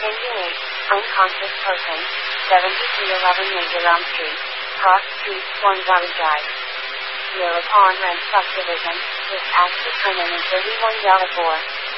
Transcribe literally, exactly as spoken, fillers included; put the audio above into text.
eight, unconscious person, seventy-three eleven Major Elm Street, Cross Street, Swan Drive. Yellow Pond Ranch Subdivision, with Ashley Kernan and thirty-one Delaware.